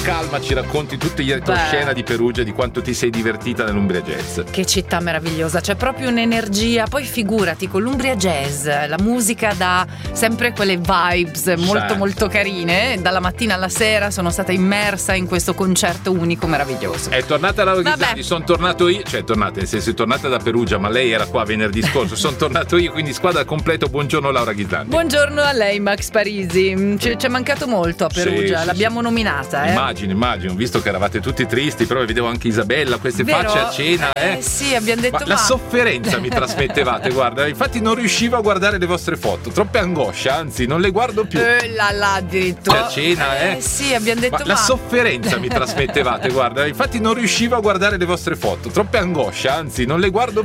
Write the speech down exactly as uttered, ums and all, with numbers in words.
calma ci racconti tutti gli retroscena di Perugia, di quanto ti sei divertita nell'Umbria Jazz. Che città meravigliosa, c'è proprio un'energia. Poi figurati, con l'Umbria Jazz la musica dà sempre quelle vibes molto Sì. molto carine. Dalla mattina alla sera sono stata immersa in questo concerto unico meraviglioso. È tornata Laura Vabbè. Ghizzardi, sono tornato io, cioè tornata nel senso è tornata da Perugia, ma lei era qua venerdì scorso, sono tornato io, quindi squadra completo. Buongiorno Laura Ghizzardi. Buongiorno a lei Max Parisi. Ci è mancato molto a Perugia, Sì, sì, l'abbiamo sì. nominata, eh. Immagino, immagino, visto che eravate tutti tristi, però vedevo anche Isabella, queste Vero? facce a cena, eh. Eh sì, abbiamo detto Ma la ma- sofferenza mi trasmettevate, guarda, infatti non riuscivo a guardare le vostre foto, troppe angoscia, anzi non le guardo più. Eh là là addirittura. A cena, eh. sì, abbiamo detto Ma la ma- sofferenza mi trasmettevate, guarda, infatti non riuscivo a guardare le vostre foto, troppe angoscia, anzi non le guardo